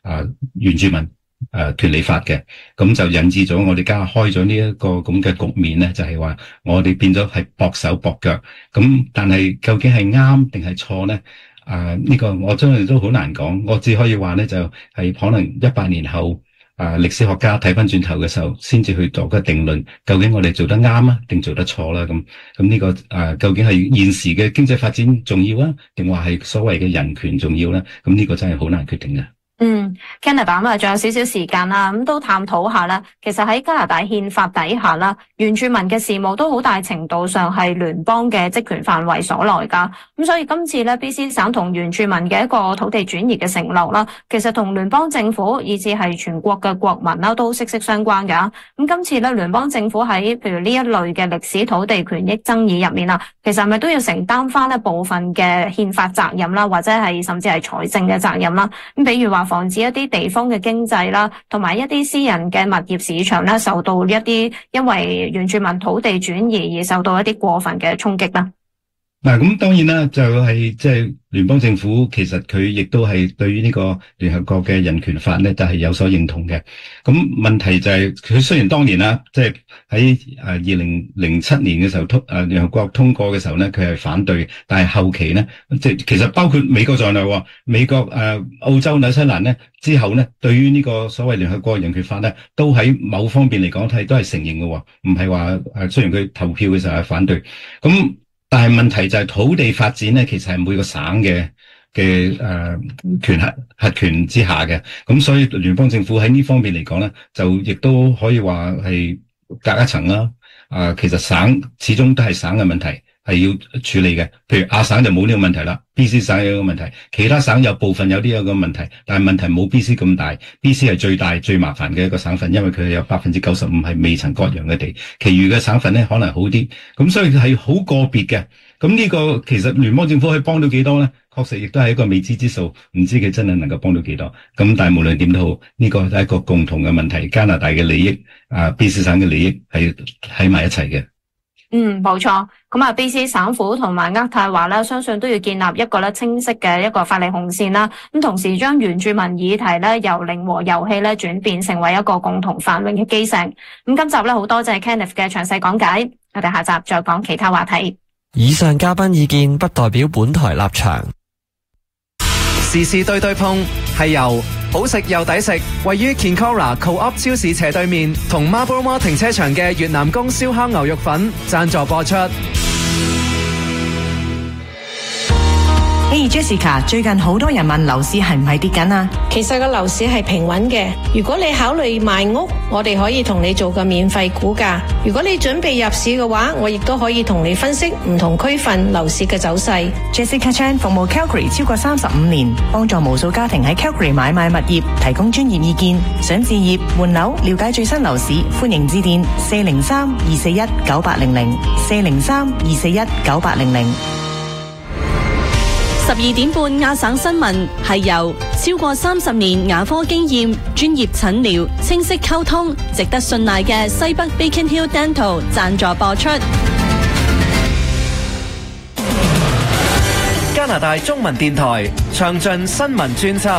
原住民權利法嘅，咁就引致咗我哋家開咗呢一個咁嘅局面咧，就係話我哋變咗係駁手駁腳，咁但係究竟係啱定係錯咧？呢個我真係都好難講，我只可以話咧就係可能100年後歷史學家睇翻轉頭嘅時候，先至去做個定論，究竟我哋做得啱啊，定做得錯啦？咁呢個究竟係現時嘅經濟發展重要啊，定話係所謂嘅人權重要咧？咁呢個真係好難決定嘅。 Canada 咁啊，仲有少少時間啦，咁都探討下啦。其實喺加拿大憲法底下啦，原住民嘅事務都好大程度上係聯邦嘅職權範圍所內噶。咁所以今次咧 BC 省同原住民嘅一個土地轉移嘅承諾啦，其實同聯邦政府以至係全國嘅國民啦都息息相關噶。咁今次咧聯邦政府喺譬如呢一類嘅歷史土地權益爭議入面啦，其實係咪都要承擔翻一部分嘅憲法責任啦，或者係甚至係財政嘅責任啦？咁比如話防止一啲地方嘅經濟啦，同埋一啲私人嘅物業市場咧，受到一啲因為原住民土地轉移而受到一啲過分嘅衝擊啦。 嗱，咁當然啦，就係即係聯邦政府，其實佢亦都係對於呢個聯合國嘅人權法咧，就係有所認同嘅。咁問題就係佢雖然當年啦，即係喺2007年嘅時候聯合國通過嘅時候咧，佢係反對，但係後期咧，即係其實包括美國在內，美國澳洲紐西蘭咧之後咧，對於呢個所謂聯合國人權法咧，都喺某方面嚟講都係承認嘅，唔係話雖然佢投票嘅時候係反對咁。但係問題就係土地發展咧，其實係每個省嘅權轄權之下嘅，咁所以聯邦政府喺呢方面嚟講咧，就亦都可以話係隔一層啦。其實省始終都係省嘅問題，係要處理嘅。譬如亞省就冇呢個問題啦，BC 省有個問題，其他省有部分有啲有個問題，但係問題冇 BC 咁大。BC 係最大最麻煩嘅一個省份，因為佢有95%係未曾割讓嘅地，其餘嘅省份咧可能好啲，咁所以係好個別嘅。咁呢個其實聯邦政府可以幫到幾多咧？確實亦都係一個未知之數，唔知佢真係能夠幫到幾多。咁但係無論點都好，呢個係一個共同嘅問題，加拿大嘅利益BC 省嘅利益係喺埋一齊嘅。 冇錯。咁BC 省府同埋渥太華啦，相信都要建立一個咧清晰嘅一個法理紅線啦。咁同時將原住民議題咧由零和遊戲咧轉變成為一個共同繁榮嘅基石。咁今集咧好多謝 Kenneth 嘅詳細講解，我哋下集再講其他話題。 以上嘉賓意見不代表本台立場。 時事對對碰係由好食又抵食，位於 Kinkora Co-op 超市斜對面同 Marlborough Mall 停車場嘅越南宮燒烤牛肉粉贊助播出。 Hey Jessica， 最近好多人問樓市係唔係跌緊啊？ 其實個樓市係平穩嘅。如果你考慮賣屋，我哋可以同你做個免費估價。如果你準備入市嘅話，我亦都可以同你分析唔同區份樓市嘅走勢。 Jessica Chan 服務 Calgary 超過35年，幫助無數家庭喺 Calgary 買賣物業，提供專業意見。想置業換樓，了解最新樓市，歡迎致電403-241-9800 403-241-9800。 12點半亞省新聞係由超過30年牙科經驗、專業診療、清晰溝通、值得信賴嘅西北 Beacon Hill Dental 贊助播出。 加拿大中文電台詳盡新聞專輯。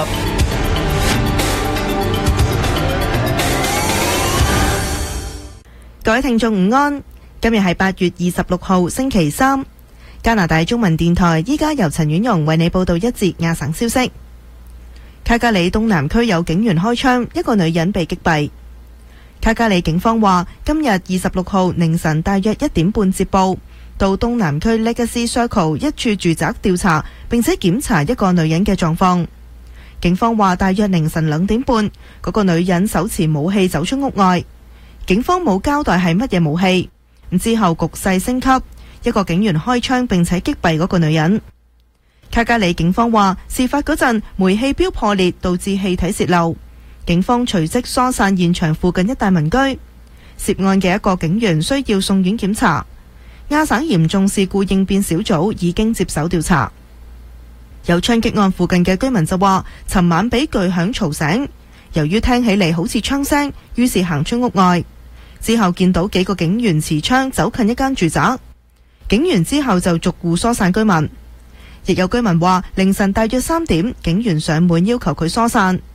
各位聽眾午安，今日係8月26號星期三。加拿大中文電台依家由陳婉容為你報道一節亞省消息。卡加里東南區有警員開槍，一個女人被擊斃。卡加里警方話，今日26號凌晨大約1點半接報，到東南區 Legacy Circle 一處住宅調查，並且檢查一個女人嘅狀況。警方話，大約凌晨2點半，嗰個女人手持武器走出屋外。警方冇交代係乜嘢武器。之後局勢升級，一個警員開槍並且擊斃嗰個女人。卡加里警方話，事發嗰陣煤氣錶破裂，導致氣體洩漏。警方隨即疏散現場附近一帶民居。涉案嘅一個警員需要送院檢查。亞省嚴重事故應變小組已經接手調查。有槍擊案附近嘅居民就話，尋晚俾巨響嘈醒，由於聽起嚟好似槍聲，於是行出屋外。之後見到幾個警員持槍走近一間住宅。警員之後就逐戶疏散居民。亦有居民話，凌晨大約3點，警員上門要求佢疏散。